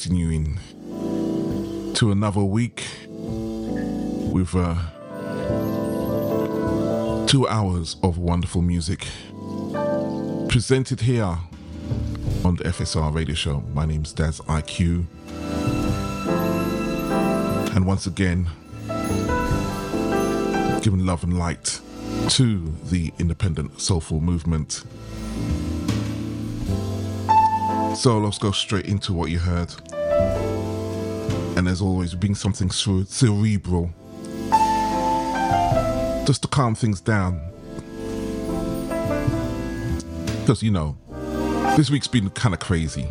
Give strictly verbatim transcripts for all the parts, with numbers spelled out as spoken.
introducing you in to another week with uh, two hours of wonderful music presented here on the F S R radio show. My name's Daz I Q, and once again giving love and light to the independent soulful movement. So let's go straight into what you heard. And as always, being something cerebral, just to calm things down. Because, you know, this week's been kind of crazy,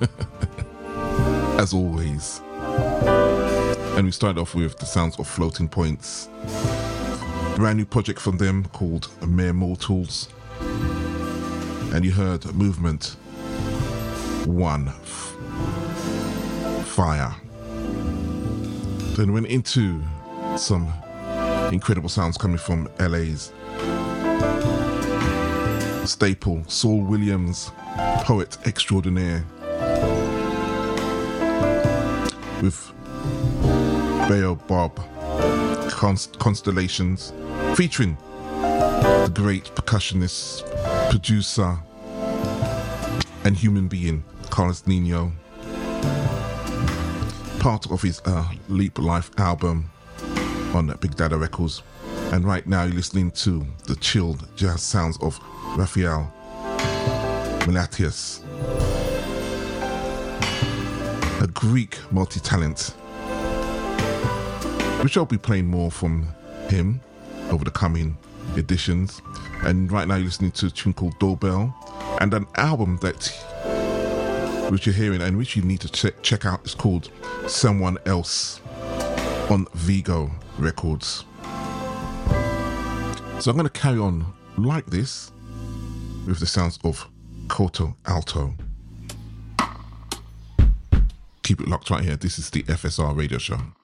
as always. And we started off with the sounds of Floating Points. Brand new project from them called Mere Mortals. And you heard Movement One F- Fire. Then went into some incredible sounds coming from L A's staple, Saul Williams, poet extraordinaire, with Bayo Bob, Const- Constellations, featuring the great percussionist, producer, and human being, Carlos Nino, part of his uh, Leap Life album on Big Dada Records. And right now you're listening to the chilled jazz sounds of Raphael Melatius, a Greek multi-talent, which I'll be playing more from him over the coming editions. And right now you're listening to a tune called Doorbell, and an album that which you're hearing and which you need to check, check out is called Someone Else on Vigo Records. So I'm going to carry on like this with the sounds of Koto Alto. Keep it locked right here. This is the F S R radio show.